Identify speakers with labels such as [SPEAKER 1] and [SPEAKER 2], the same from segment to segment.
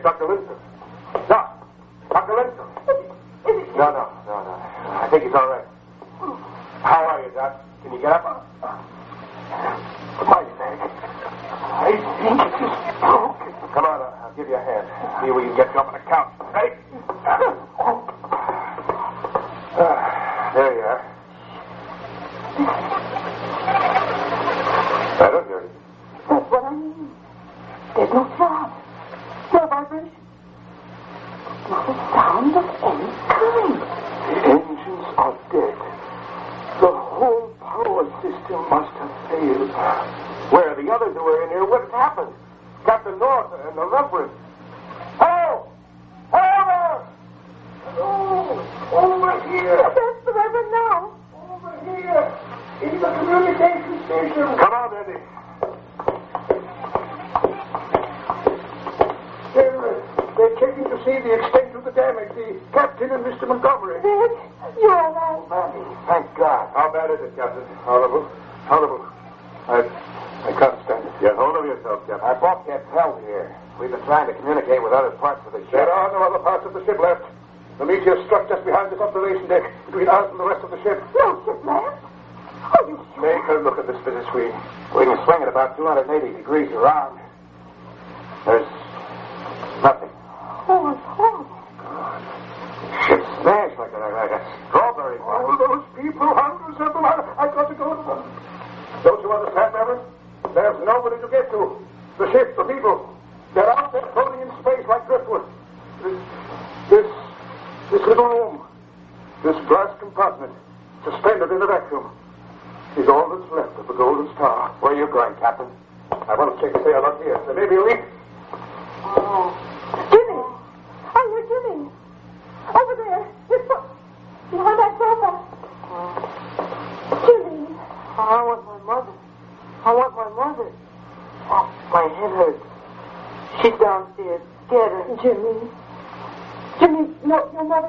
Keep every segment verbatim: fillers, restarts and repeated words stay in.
[SPEAKER 1] Doctor Linton. Doc. Doctor Linton. No, no, no, no. I think he's all right. How are you, Doc? Can you get up? My leg. I think it is broken. Come on, I'll give you a hand. See if we can get you up on the couch. Ready? Uh, there you are. I don't hear it.
[SPEAKER 2] That's what I mean. There's no sound. No vibration. Not a sound of any kind.
[SPEAKER 1] The engines are dead. The whole power system must have failed. Where the others who were in here, what happened? Captain North and the Reverend. Hello! Hello! Hello! Over here!
[SPEAKER 2] That's the Reverend now.
[SPEAKER 1] Over here! In the communication station. Come on, Eddie. They're, they're checking to see the extent of the damage. The captain and Mister Montgomery.
[SPEAKER 2] Ed, you're all right.
[SPEAKER 1] Matty, thank God. How bad is it, Captain? Horrible. Horrible. I, I can't stand it. Get hold of yourself, Captain. Our boss gets held here. We've been trying to communicate with other parts of the ship. There are no other parts of the ship left. The meteor struck just behind this observation deck, between us and the rest of the ship.
[SPEAKER 2] No ship left? Are you sure?
[SPEAKER 1] Make her look at this visit screen. We can swing it about two hundred eighty degrees around. There's nothing.
[SPEAKER 2] Oh, it's horrible.
[SPEAKER 1] God. Ship smashed like a, like a strawberry farm. Oh, those people, hundreds of them. I, I've got to go to them. Don't you understand, Reverend? There's nobody to get to. The ship, the people, they're out there floating in space like driftwood. This, this, this little room, this glass compartment, suspended in a vacuum, is all that's left of the Golden Star. Where are you going, Captain? I want to check the sail up here. There may be a leak.
[SPEAKER 2] Oh. Jimmy! I hear Jimmy! Over there! Just behind that sofa! Jimmy!
[SPEAKER 3] I want my mother. I want my mother. Oh, my head hurts. She's downstairs. Get her.
[SPEAKER 2] Jimmy. Jimmy, no, your mother.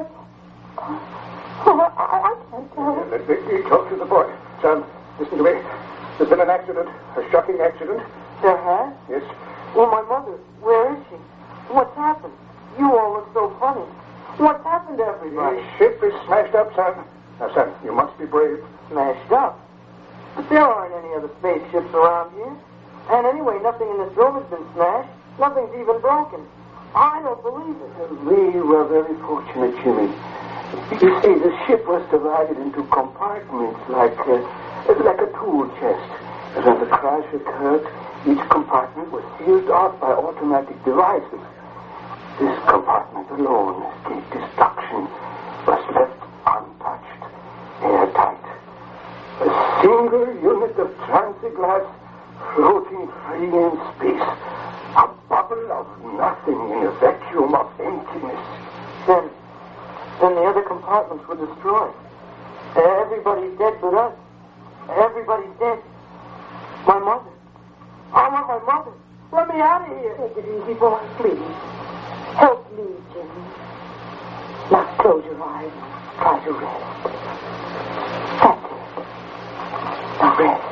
[SPEAKER 2] Oh, I, I can't tell.
[SPEAKER 1] Yeah, let me talk to the boy. Son, listen to me. There's been an accident, a shocking accident.
[SPEAKER 3] There has?
[SPEAKER 1] Yes.
[SPEAKER 3] Well, my mother, where is she? What's happened? You all look so funny. What's happened to everybody?
[SPEAKER 1] The ship is smashed up, son. Now, son, you must be brave.
[SPEAKER 3] Smashed up? But there aren't any other spaceships around here. And anyway, nothing in this room has been smashed. Nothing's even broken. I don't believe it.
[SPEAKER 1] We were very fortunate, Jimmy. You see, the ship was divided into compartments like a, like a tool chest. And when the crash occurred, each compartment was sealed off by automatic devices. This compartment alone escaped destruction, was left untouched, airtight. A single unit of transiglass floating free in space. A bubble of nothing in a vacuum of emptiness.
[SPEAKER 3] Then, then the other compartments were destroyed. Everybody's dead but us. Everybody's dead. My mother. I want my mother. Let me out of here.
[SPEAKER 2] Take it easy, boy, please. Help me, Jimmy. Now close your eyes. Try to rest. That's it. Now rest.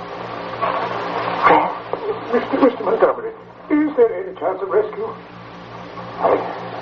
[SPEAKER 2] Rest.
[SPEAKER 1] Mister Mister Montgomery, is there any chance of rescue? I...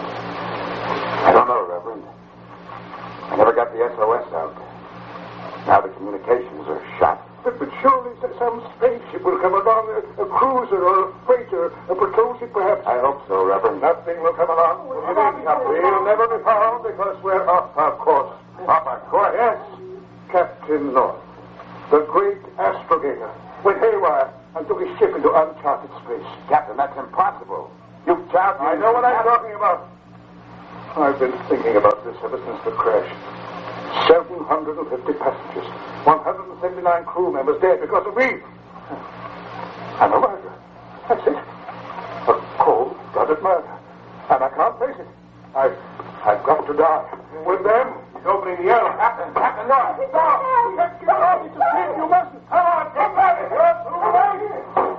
[SPEAKER 1] I don't know, Reverend. I never got the S O S out. Now the communications are shot. But, but surely some spaceship will come along, a, a cruiser or a freighter, a patrol ship perhaps. I hope so, Reverend. Nothing will come along. We'll, we'll never be found because we're off our course. Off our course? Yes. Captain North, the great astrogator, went haywire and took his ship into uncharted space. Captain, that's impossible. You've charged I know what I'm talking about. I've been thinking about this ever since the crash. seven hundred fifty passengers, one hundred seventy-nine crew members dead because of me. And a murder. That's it. A cold-blooded murder. And I can't face it. I've, I've got to die. With them, he's opening the air. Captain, Captain, no. Stop. You can't get out. It's a sin. You mustn't. Come on, get back. You're absolutely right.